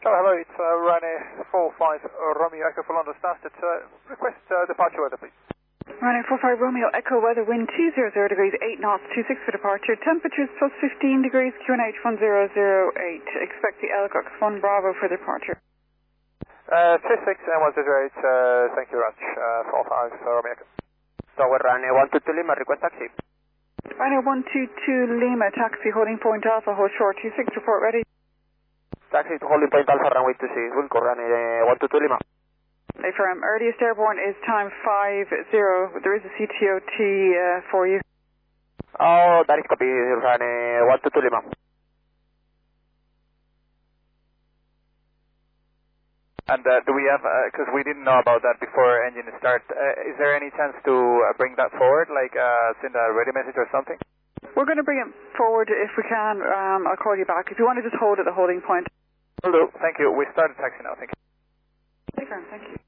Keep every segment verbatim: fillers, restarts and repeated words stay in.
Oh, hello, it's uh, Ryanair four five Romeo Echo for London Stansted. Uh, request uh, departure weather, please. Ryanair four five Romeo Echo weather, wind two hundred degrees, eight knots, two six for departure. Temperatures plus fifteen degrees, Q N H one zero zero eight. Expect the Elcox one Bravo for departure. Uh, two six and one zero eight, uh, thank you very much. Uh, four five Romeo Echo. Tower Ryanair one two two Lima, request taxi. Ryanair one two two Lima, taxi holding point Alpha, hold short two six, report ready. Taxi to holding point Alpha, runway two six, Wilco Ryanair one two two Lima. Affirm, earliest airborne is time five zero, there is a C T O T uh, for you. Oh, that is copy, Ryanair one two two Lima. And uh, do we have, because uh, we didn't know about that before engine start, uh, is there any chance to uh, bring that forward, like uh, send a ready message or something? We're going to bring it forward if we can. Um, I'll call you back. If you want to just hold at the holding point. Will do. Thank you. We started taxi now. Thank you. Affirm, thank you.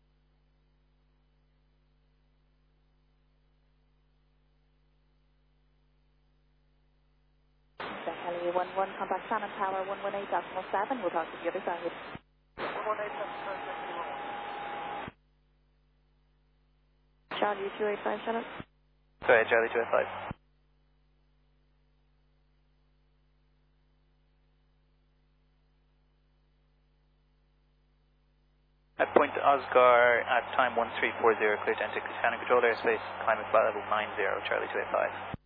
L A one one, contact Shannon Tower one one eight decimal seven. We'll talk to the other side. one one eight decimal seven. Charlie two eight five, Shannon. Sorry, Charlie two eight five. At point Oscar at time one three four zero, clear to enter Shannon control airspace, climate flight level nine zero, Charlie two eight five.